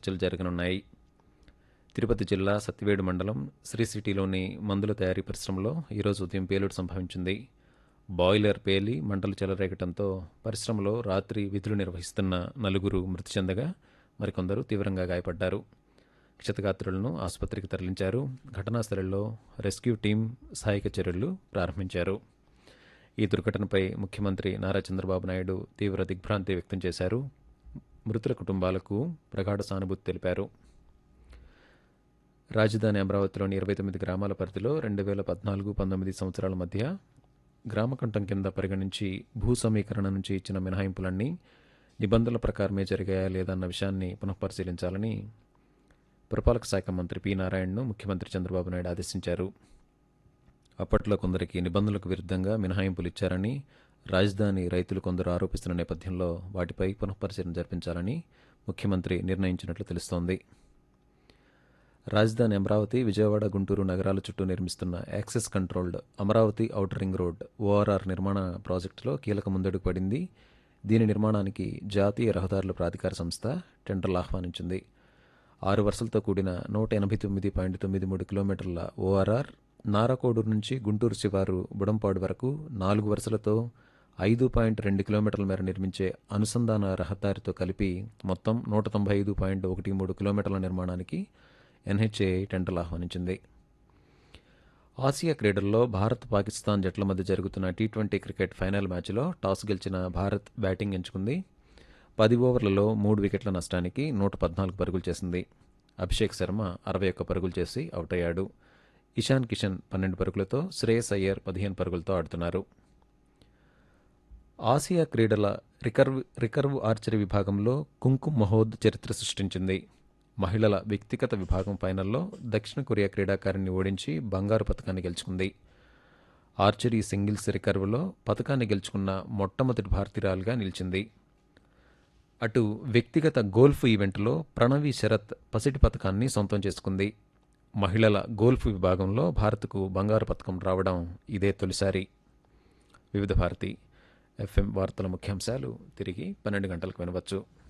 చర్చలు జరగనున్నాయి. తిరుపతి జిల్లా సత్తివేడు మండలం శ్రీ సిటీలోని మందుల తయారీ పరిశ్రమలో ఈరోజు ఉదయం పేలుడు సంభవించింది. బాయిలర్ పేలి మంటలు చెలరేగటంతో పరిశ్రమలో రాత్రి విధులు నిర్వహిస్తున్న నలుగురు మృతి చెందగా మరికొందరు తీవ్రంగా గాయపడ్డారు. క్షతగాత్రులను ఆసుపత్రికి తరలించారు. ఘటనా స్థలంలో రెస్క్యూ టీం సహాయక చర్యలు ప్రారంభించారు. ఈ దుర్ఘటనపై ముఖ్యమంత్రి నారా చంద్రబాబు నాయుడు తీవ్ర దిగ్భ్రాంతి వ్యక్తం చేశారు. మృతుల కుటుంబాలకు ప్రగాఢ సానుభూతి తెలిపారు. రాజధాని అమరావతిలోని 29 గ్రామాల పరిధిలో 2014-19 సంవత్సరాల మధ్య గ్రామకంఠం కింద పరిగణించి భూ సమీకరణ నుంచి ఇచ్చిన మినహాయింపులన్నీ నిబంధనల ప్రకారమే జరిగాయా లేదన్న విషయాన్ని పునఃపరిశీలించాలని పురపాలక శాఖ మంత్రి పి నారాయణను ముఖ్యమంత్రి చంద్రబాబు నాయుడు ఆదేశించారు. అప్పట్లో కొందరికి నిబంధనలకు విరుద్ధంగా మినహాయింపులు ఇచ్చారని రాజధాని రైతులు కొందరు ఆరోపిస్తున్న నేపథ్యంలో వాటిపై పునఃపరిశీలన జరిపించాలని ముఖ్యమంత్రి నిర్ణయించినట్లు తెలుస్తోంది. రాజధాని అమరావతి, విజయవాడ, గుంటూరు నగరాల చుట్టూ నిర్మిస్తున్న access controlled Amaravati outer ring road ORR నిర్మాణ ప్రాజెక్టులో కీలక ముందడుగు పడింది. దీని నిర్మాణానికి జాతీయ రహదారుల ప్రాధికార సంస్థ టెండర్లు ఆహ్వానించింది. 6 వరుసలతో కూడిన 189.93 కిలోమీటర్ల ఓఆర్ఆర్ నారాకోడూరు నుంచి గుంటూరు శివారు బుడంపాడు వరకు 4 వరుసలతో 5.2 కిలోమీటర్ల మేర నిర్మించే అనుసంధాన రహదారితో కలిపి మొత్తం 195.13 కిలోమీటర్ల నిర్మాణానికి ఎన్హెచ్ఏఐ టెండర్లు ఆహ్వానించింది. ఆసియా క్రీడల్లో భారత్ పాకిస్తాన్ జట్ల మధ్య జరుగుతున్న టీ20 క్రికెట్ ఫైనల్ మ్యాచ్లో టాస్ గెలిచిన భారత్ బ్యాటింగ్ ఎంచుకుంది. 10 ఓవర్లలో 3 వికెట్ల నష్టానికి 114 పరుగులు చేసింది. అభిషేక్ శర్మ 61 పరుగులు చేసి అవుట్ అయ్యాడు. ఇషాన్ కిషన్ 12 పరుగులతో, శ్రేయస్ అయ్యర్ 15 పరుగులతో ఆడుతున్నారు. ఆసియా క్రీడల రికర్వ్ ఆర్చరీ విభాగంలో కుంకుమ్ మహోద్ చరిత్ర సృష్టించింది. మహిళల వ్యక్తిగత విభాగం ఫైనల్లో దక్షిణ కొరియా క్రీడాకారిణి ఓడించి బంగారు పతకాన్ని గెలుచుకుంది. ఆర్చరీ సింగిల్స్ రికర్వ్లో పతకాన్ని గెలుచుకున్న మొట్టమొదటి భారతీయురాలుగా నిలిచింది. అటు వ్యక్తిగత గోల్ఫ్ ఈవెంట్లో ప్రణవి శరత్ పసిటి పతకాన్ని సొంతం చేసుకుంది. మహిళల గోల్ఫ్ విభాగంలో భారత్కు బంగారు పతకం రావడం ఇదే తొలిసారి. వివిధ భారతి ఎఫ్ఎం వార్తల ముఖ్యాంశాలు తిరిగి 12 గంటలకు వినవచ్చు.